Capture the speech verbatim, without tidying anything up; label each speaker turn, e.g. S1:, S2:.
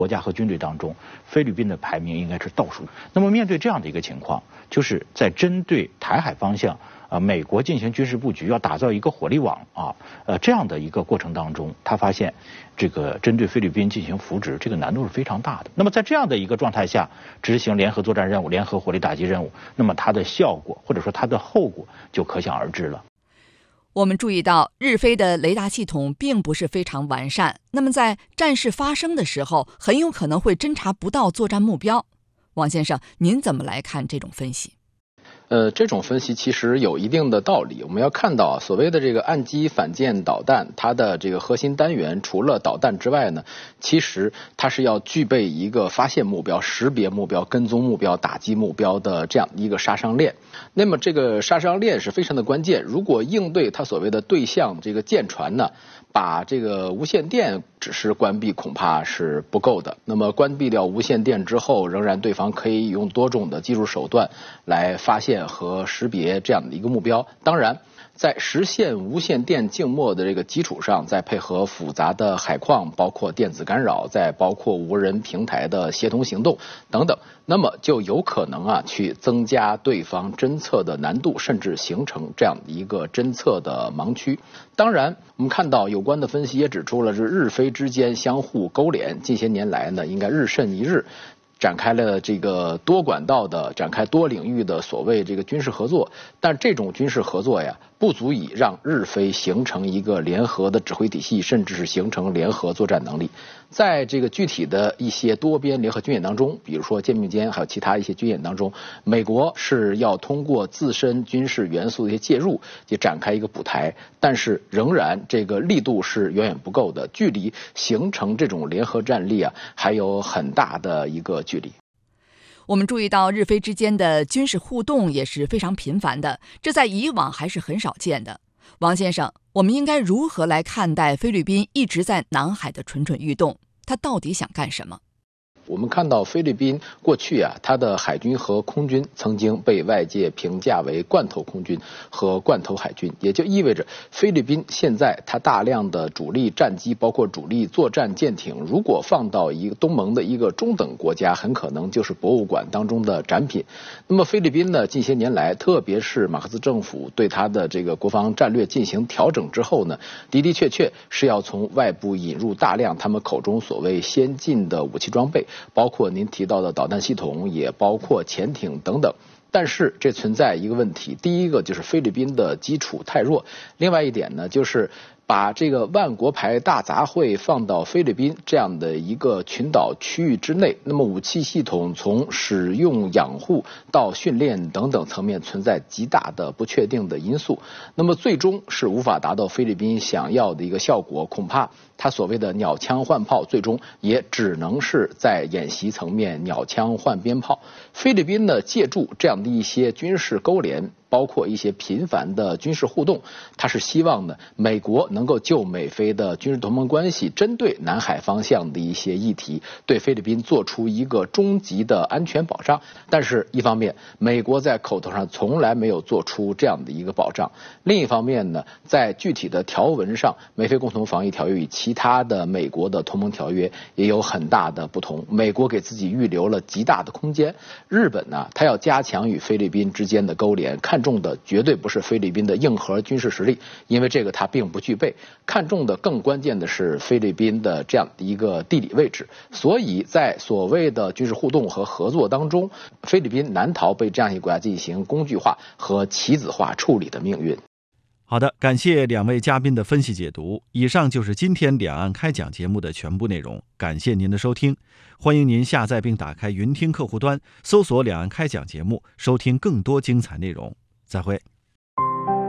S1: 国家和军队当中，菲律宾的排名应该是倒数。那么面对这样的一个情况，就是在针对台海方向，呃，美国进行军事布局，要打造一个火力网啊，呃，这样的一个过程当中，他发现这个针对菲律宾进行扶植，这个难度是非常大的。那么在这样的一个状态下，执行联合作战任务、联合火力打击任务，那么它的效果或者说它的后果就可想而知了。
S2: 我们注意到，日菲的雷达系统并不是非常完善，那么在战事发生的时候，很有可能会侦察不到作战目标。王先生，您怎么来看这种分析？
S3: 呃，这种分析其实有一定的道理。我们要看到，所谓的这个岸基反舰导弹，它的这个核心单元除了导弹之外呢，其实它是要具备一个发现目标、识别目标、跟踪目标、打击目标的这样一个杀伤链。那么这个杀伤链是非常的关键。如果应对它所谓的对象这个舰船呢，把这个无线电只是关闭恐怕是不够的。那么关闭掉无线电之后，仍然对方可以用多种的技术手段来发现和识别这样的一个目标。当然，在实现无线电静默的这个基础上，再配合复杂的海况，包括电子干扰，再包括无人平台的协同行动等等，那么就有可能啊去增加对方侦测的难度，甚至形成这样的一个侦测的盲区。当然，我们看到有关的分析也指出了，是日菲之间相互勾连，近些年来呢，应该日甚一日。展开了这个多管道的、展开多领域的所谓这个军事合作，但这种军事合作呀，不足以让日菲形成一个联合的指挥体系，甚至是形成联合作战能力。在这个具体的一些多边联合军演当中，比如说肩并肩，还有其他一些军演当中，美国是要通过自身军事元素的一些介入，就展开一个补台，但是仍然这个力度是远远不够的，距离形成这种联合战力啊，还有很大的一个距离。
S2: 我们注意到日菲之间的军事互动也是非常频繁的，这在以往还是很少见的。王先生，我们应该如何来看待菲律宾一直在南海的蠢蠢欲动？他到底想干什么？
S3: 我们看到菲律宾过去啊，它的海军和空军曾经被外界评价为罐头空军和罐头海军，也就意味着菲律宾现在它大量的主力战机，包括主力作战舰艇，如果放到一个东盟的一个中等国家，很可能就是博物馆当中的展品。那么菲律宾呢，近些年来，特别是马克思政府对它的这个国防战略进行调整之后呢，的的确确是要从外部引入大量他们口中所谓先进的武器装备，包括您提到的导弹系统，也包括潜艇等等。但是这存在一个问题，第一个就是菲律宾的基础太弱，另外一点呢，就是把这个万国牌大杂烩放到菲律宾这样的一个群岛区域之内，那么武器系统从使用、养护到训练等等层面存在极大的不确定的因素，那么最终是无法达到菲律宾想要的一个效果，恐怕他所谓的鸟枪换炮，最终也只能是在演习层面鸟枪换鞭炮。菲律宾呢，借助这样的一些军事勾连，包括一些频繁的军事互动，他是希望呢，美国能够就美菲的军事同盟关系，针对南海方向的一些议题，对菲律宾做出一个终极的安全保障。但是，一方面，美国在口头上从来没有做出这样的一个保障；另一方面呢，在具体的条文上，美菲共同防御条约与其他的美国的同盟条约也有很大的不同。美国给自己预留了极大的空间。日本呢，它要加强与菲律宾之间的勾连，看重的绝对不是菲律宾的硬核军事实力，因为这个它并不具备，看重的更关键的是菲律宾的这样的一个地理位置。所以在所谓的军事互动和合作当中，菲律宾难逃被这样一个国家进行工具化和棋子化处理的命运。
S4: 好的，感谢两位嘉宾的分析解读。以上就是今天两岸开讲节目的全部内容，感谢您的收听。欢迎您下载并打开云听客户端，搜索两岸开讲节目，收听更多精彩内容。再会。